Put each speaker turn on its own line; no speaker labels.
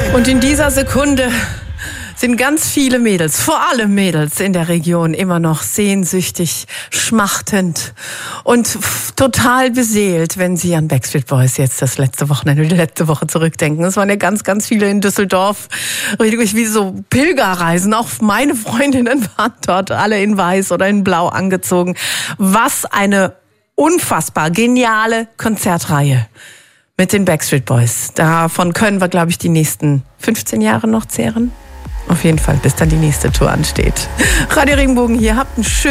Und in dieser Sekunde sind ganz viele Mädels, vor allem Mädels in der Region, immer noch sehnsüchtig, schmachtend und total beseelt, wenn sie an Backstreet Boys jetzt das letzte Woche zurückdenken. Es waren ja ganz, ganz viele in Düsseldorf, richtig wie so Pilgerreisen. Auch meine Freundinnen waren dort alle in weiß oder in blau angezogen. Was eine unfassbar geniale Konzertreihe mit den Backstreet Boys. Davon können wir, glaube ich, die nächsten 15 Jahre noch zehren. Auf jeden Fall, bis dann die nächste Tour ansteht. Radio Regenbogen hier, habt einen schönen